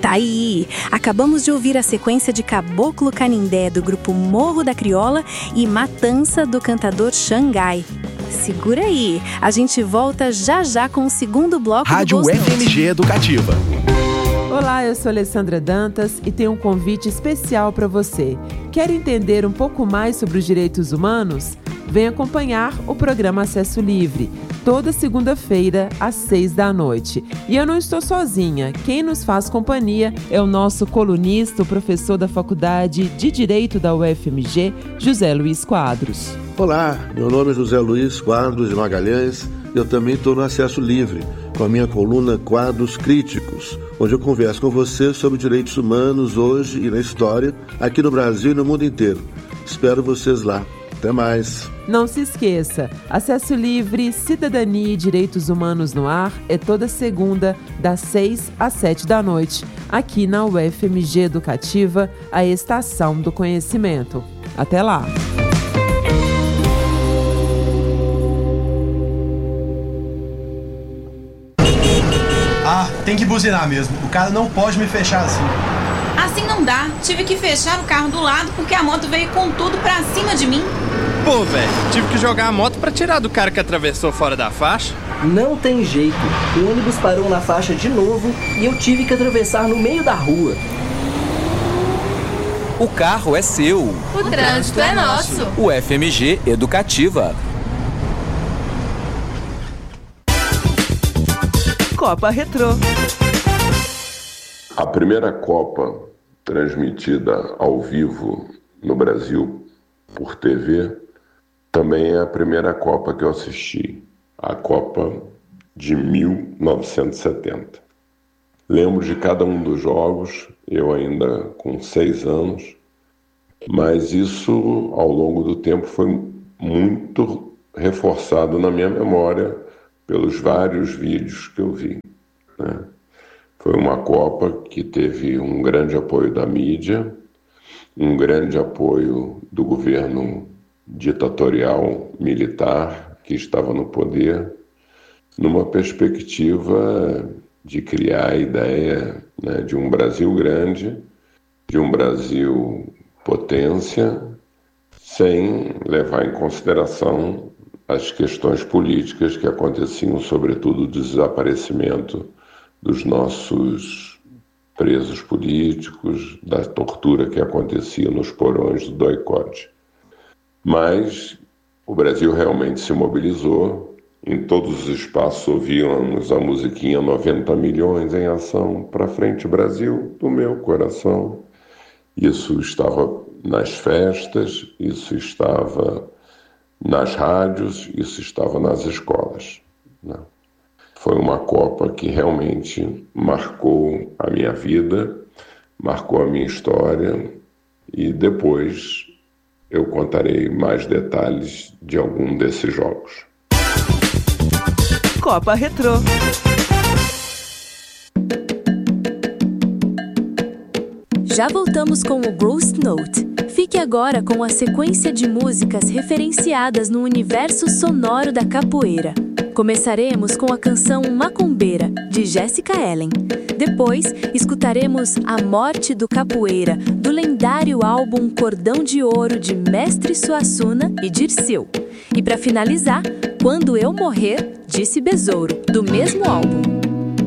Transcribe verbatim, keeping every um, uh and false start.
Tá aí! Acabamos de ouvir a sequência de Caboclo Canindé, do grupo Morro da Crioula, e Matança, do cantador Xangai. Segura aí, a gente volta já já com o segundo bloco Rádio do Ghost F M G Educativa. Olá, eu sou Alessandra Dantas e tenho um convite especial para você. Quer entender um pouco mais sobre os direitos humanos? Vem acompanhar o programa Acesso Livre, toda segunda-feira, às seis da noite. E eu não estou sozinha. Quem nos faz companhia é o nosso colunista, o professor da Faculdade de Direito da U F M G, José Luiz Quadros. Olá, meu nome é José Luiz Quadros de Magalhães. Eu também estou no Acesso Livre, com a minha coluna Quadros Críticos, onde eu converso com você sobre direitos humanos hoje e na história, aqui no Brasil e no mundo inteiro. Espero vocês lá. Até mais. Não se esqueça, Acesso Livre, Cidadania e Direitos Humanos no Ar é toda segunda, das seis às sete da noite, aqui na U F M G Educativa, a Estação do Conhecimento. Até lá! Ah, tem que buzinar mesmo. O cara não pode me fechar assim. Assim não dá. Tive que fechar o carro do lado porque a moto veio com tudo pra cima de mim. Pô, velho, tive que jogar a moto pra tirar do cara que atravessou fora da faixa. Não tem jeito. O ônibus parou na faixa de novo e eu tive que atravessar no meio da rua. O carro é seu. O, o trânsito é nosso. O F M G Educativa. Copa Retrô. A primeira Copa transmitida ao vivo no Brasil por T V também é a primeira Copa que eu assisti, a Copa de mil novecentos e setenta. Lembro de cada um dos jogos, eu ainda com seis anos, mas isso ao longo do tempo foi muito reforçado na minha memória pelos vários vídeos que eu vi, né? Foi uma Copa que teve um grande apoio da mídia, um grande apoio do governo ditatorial militar que estava no poder, numa perspectiva de criar a ideia, né, de um Brasil grande, de um Brasil potência, sem levar em consideração as questões políticas que aconteciam, sobretudo o desaparecimento dos nossos presos políticos, da tortura que acontecia nos porões do doicode. Mas o Brasil realmente se mobilizou, em todos os espaços ouvíamos a musiquinha noventa milhões em ação, pra frente Brasil, do meu coração. Isso estava nas festas, isso estava nas rádios, isso estava nas escolas, né? Foi uma Copa que realmente marcou a minha vida, marcou a minha história, e depois eu contarei mais detalhes de algum desses jogos. Copa Retrô. Já voltamos com o Ghost Note. Fique agora com a sequência de músicas referenciadas no universo sonoro da capoeira. Começaremos com a canção Macumbeira, de Jéssica Ellen. Depois, escutaremos A Morte do Capoeira, do lendário álbum Cordão de Ouro, de Mestre Suassuna e Dirceu. E para finalizar, Quando Eu Morrer, disse Besouro, do mesmo álbum.